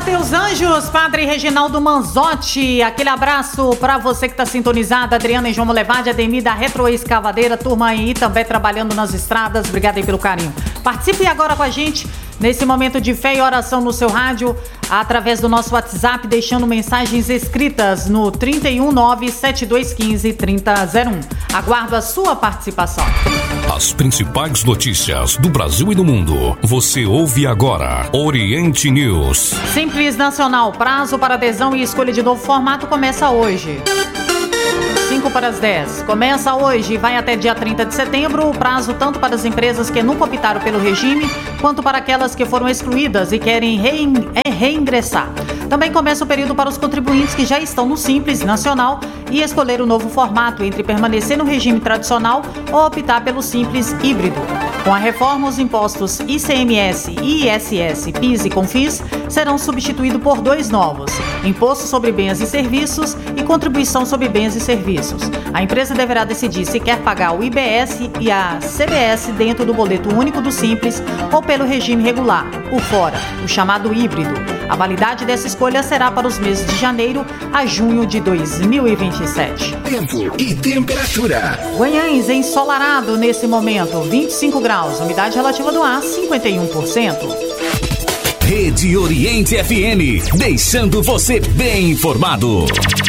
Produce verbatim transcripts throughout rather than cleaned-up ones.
Teus Anjos, Padre Reginaldo Manzotti, aquele abraço para você que está sintonizado, Adriana e João Molevade, Ademir da Retroescavadeira, turma aí também trabalhando nas estradas, obrigado aí pelo carinho. Participe agora com a gente nesse momento de fé e oração no seu rádio, através do nosso WhatsApp, deixando mensagens escritas no trinta e um, nove sete dois um cinco, trinta zero um. Aguardo a sua participação. As principais notícias do Brasil e do mundo, você ouve agora. Oriente News. Simples Nacional, prazo para adesão e escolha de novo formato começa hoje. cinco para as dez. Começa hoje e vai até dia trinta de setembro o prazo tanto para as empresas que nunca optaram pelo regime, quanto para aquelas que foram excluídas e querem rein- reingressar. Também começa o período para os contribuintes que já estão no Simples Nacional e escolher o novo formato entre permanecer no regime tradicional ou optar pelo Simples Híbrido. Com a reforma, os impostos I C M S, I S S, PIS e CONFIS serão substituídos por dois novos: Imposto sobre Bens e Serviços e Contribuição sobre Bens e Serviços. A empresa deverá decidir se quer pagar o I B S e a C B S dentro do boleto único do Simples ou pelo regime regular, por fora, o chamado híbrido. A validade dessa escolha será para os meses de janeiro a junho de dois mil e vinte e sete. Tempo e temperatura. Goiânia ensolarado nesse momento, vinte e cinco graus, umidade relativa do ar cinquenta e um por cento. Rede Oriente F M, deixando você bem informado.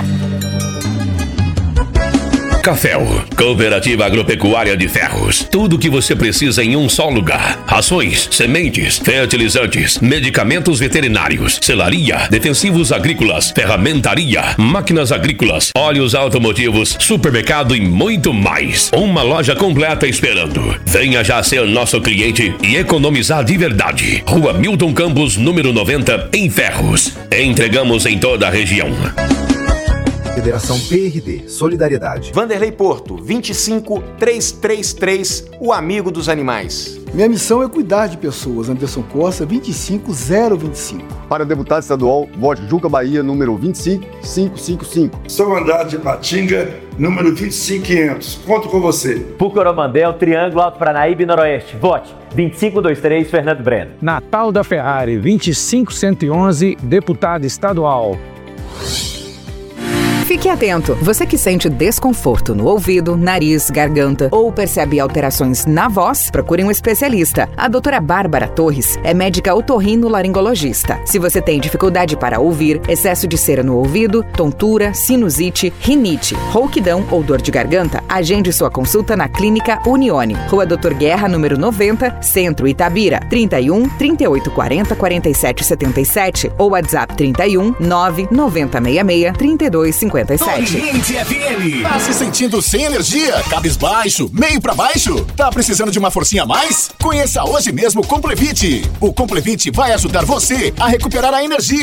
Caféu, Cooperativa Agropecuária de Ferros. Tudo o que você precisa em um só lugar. Rações, sementes, fertilizantes, medicamentos veterinários, selaria, defensivos agrícolas, ferramentaria, máquinas agrícolas, óleos automotivos, supermercado e muito mais. Uma loja completa esperando. Venha já ser nosso cliente e economizar de verdade. Rua Milton Campos, número noventa, em Ferros. Entregamos em toda a região. Federação P R D, Solidariedade. Vanderlei Porto, vinte e cinco, trezentos e trinta e três, o amigo dos animais. Minha missão é cuidar de pessoas. Anderson Costa, vinte e cinco, zero vinte e cinco. Para deputado estadual, vote Juca Bahia, número vinte e cinco, quinhentos e cinquenta e cinco. Sou Andrade de Patinga, número vinte e cinco, quinhentos. Conto com você. Por Coromandel, Triângulo Alto Paranaíba e Noroeste. Vote vinte e cinco, vinte e três, Fernando Breno. Natal da Ferrari, vinte e cinco, cento e onze, deputado estadual. Fique atento, você que sente desconforto no ouvido, nariz, garganta ou percebe alterações na voz, procure um especialista. A doutora Bárbara Torres é médica otorrino-laringologista. Se você tem dificuldade para ouvir, excesso de cera no ouvido, tontura, sinusite, rinite, rouquidão ou dor de garganta, agende sua consulta na Clínica Unione, Rua doutor Guerra, número noventa, Centro Itabira, trinta e um, trinta e oito, quarenta, quarenta e sete, setenta e sete ou WhatsApp trinta e um, nove, noventa, sessenta e seis, trinta e dois, cinquenta e sete. Oriente F M. Tá se sentindo sem energia? Cabisbaixo? Meio pra baixo? Tá precisando de uma forcinha a mais? Conheça hoje mesmo o Complevit. O Complevit vai ajudar você a recuperar a energia.